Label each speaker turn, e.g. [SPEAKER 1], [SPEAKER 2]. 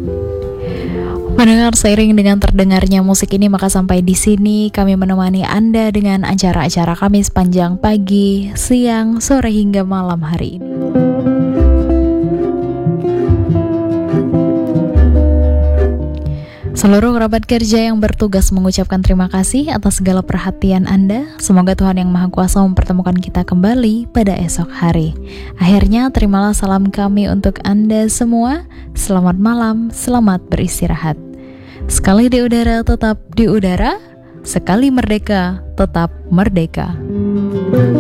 [SPEAKER 1] Mendengar seiring dengan terdengarnya musik ini, maka sampai di sini kami menemani Anda dengan acara-acara kami sepanjang pagi, siang, sore hingga malam hari ini. Seluruh kerabat kerja yang bertugas mengucapkan terima kasih atas segala perhatian Anda. Semoga Tuhan Yang Maha Kuasa mempertemukan kita kembali pada esok hari. Akhirnya terimalah salam kami untuk Anda semua. Selamat malam, selamat beristirahat. Sekali di udara tetap di udara, sekali merdeka tetap merdeka.